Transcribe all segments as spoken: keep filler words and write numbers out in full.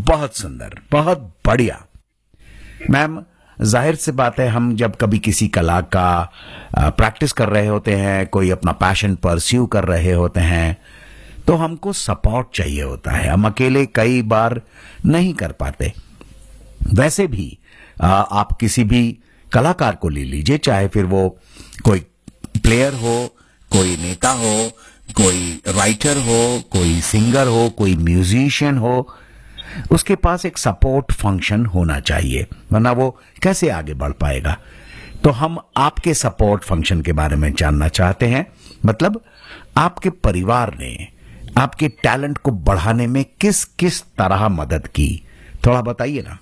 बहुत सुंदर, बहुत बढ़िया। मैम, जाहिर सी बात है, हम जब कभी किसी कला का प्रैक्टिस कर रहे होते हैं, कोई अपना पैशन परस्यू कर रहे होते हैं, तो हमको सपोर्ट चाहिए होता है। हम अकेले कई बार नहीं कर पाते। वैसे भी आ, आप किसी भी कलाकार को ले लीजिए, चाहे फिर वो कोई प्लेयर हो, कोई नेता हो, कोई राइटर हो, कोई सिंगर हो, कोई म्यूजिशियन हो, उसके पास एक सपोर्ट फंक्शन होना चाहिए, वरना वो कैसे आगे बढ़ पाएगा। तो हम आपके सपोर्ट फंक्शन के बारे में जानना चाहते हैं। मतलब आपके परिवार ने आपके टैलेंट को बढ़ाने में किस किस तरह मदद की, थोड़ा बताइए ना।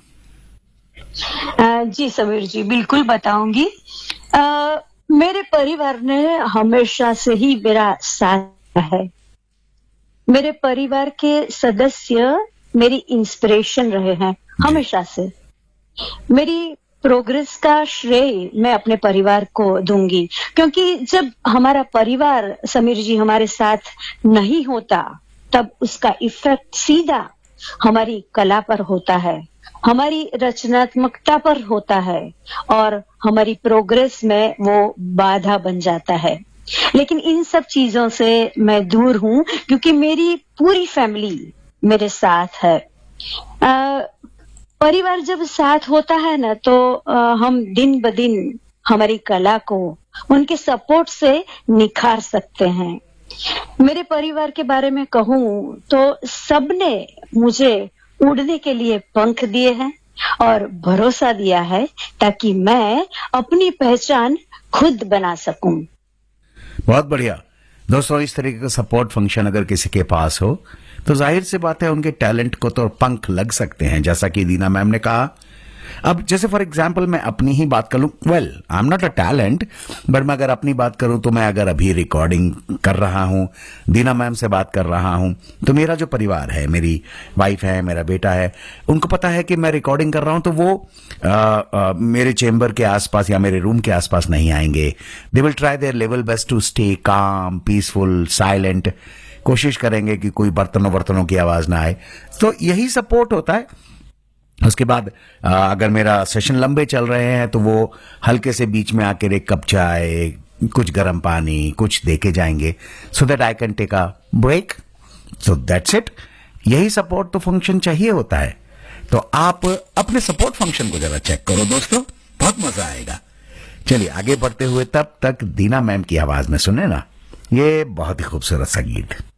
आ, जी समीर जी, बिल्कुल बताऊंगी। आ, मेरे परिवार ने हमेशा से ही मेरा साथ है। मेरे परिवार के सदस्य मेरी इंस्पिरेशन रहे हैं हमेशा से। मेरी प्रोग्रेस का श्रेय मैं अपने परिवार को दूंगी, क्योंकि जब हमारा परिवार समीर जी हमारे साथ नहीं होता, तब उसका इफेक्ट सीधा हमारी कला पर होता है, हमारी रचनात्मकता पर होता है और हमारी प्रोग्रेस में वो बाधा बन जाता है। लेकिन इन सब चीजों से मैं दूर हूं, क्योंकि मेरी पूरी फैमिली मेरे साथ है। आ, परिवार जब साथ होता है ना, तो आ, हम दिन ब दिन हमारी कला को उनके सपोर्ट से निखार सकते हैं। मेरे परिवार के बारे में कहूं तो सबने मुझे उड़ने के लिए पंख दिए हैं और भरोसा दिया है, ताकि मैं अपनी पहचान खुद बना सकूं। बहुत बढ़िया दोस्तों, इस तरीके का सपोर्ट फंक्शन अगर किसी के पास हो तो जाहिर सी बात है उनके टैलेंट को तो पंख लग सकते हैं, जैसा कि दीना मैम ने कहा। अब जैसे फॉर एग्जांपल मैं अपनी ही बात करूं, well I am not a talent, but मैं अगर अपनी बात करूं तो मैं अगर अभी रिकॉर्डिंग कर रहा हूं, दीना मैम से बात कर रहा हूं, तो मेरा जो परिवार है, मेरी वाइफ है, मेरा बेटा है, उनको पता है कि मैं रिकॉर्डिंग कर रहा हूं, तो वो आ, आ, मेरे चेंबर के आसपास या मेरे रूम के आसपास नहीं आएंगे। They will try their level best to stay calm, peaceful, silent. कोशिश करेंगे कि कोई बर्तनों बर्तनों की आवाज ना आए। तो यही सपोर्ट होता है। उसके बाद अगर मेरा सेशन लंबे चल रहे हैं तो वो हल्के से बीच में आकर एक कप चाय, कुछ गर्म पानी, कुछ देके जाएंगे, so that I can take a break. So that's it. यही सपोर्ट तो फंक्शन चाहिए होता है। तो आप अपने सपोर्ट फंक्शन को जरा चेक करो दोस्तों, बहुत मजा आएगा। चलिए आगे बढ़ते हुए, तब तक दीना मैम की आवाज में सुने ना ये बहुत ही खूबसूरत सा गीत।